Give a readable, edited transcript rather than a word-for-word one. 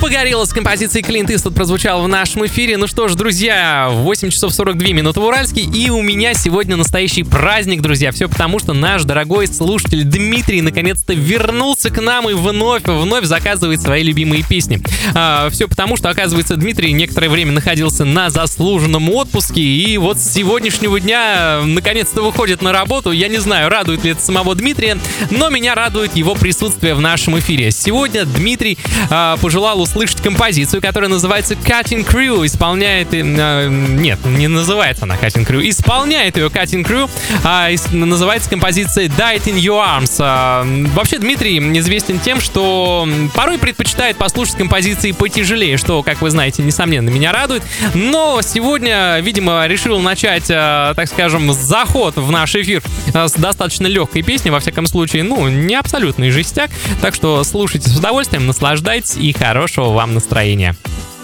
Группа Gorillaz с композицией Clint Eastwood прозвучала в нашем эфире. Ну что ж, друзья, 8 часов 42 минуты в Уральске, и у меня сегодня настоящий праздник, друзья. Все потому, что наш дорогой слушатель Дмитрий наконец-то вернулся к нам и вновь заказывает свои любимые песни. Все потому, что, оказывается, Дмитрий некоторое время находился на заслуженном отпуске, и вот с сегодняшнего дня наконец-то выходит на работу. Я не знаю, радует ли это самого Дмитрия, но меня радует его присутствие в нашем эфире. Сегодня Дмитрий пожелал услышать композицию, которая называется Cutting Crew. Исполняет... Нет, не называется она Cutting Crew. Исполняет ее Cutting Crew. Называется композиция Died in Your Arms. Вообще Дмитрий известен тем, что порой предпочитает послушать композиции потяжелее, что, как вы знаете, несомненно, меня радует. Но сегодня, видимо, решил начать, так скажем, заход в наш эфир с достаточно легкой песни. Во всяком случае, не абсолютный жестяк. Так что слушайте с удовольствием, наслаждайтесь и хорошего вам настроения.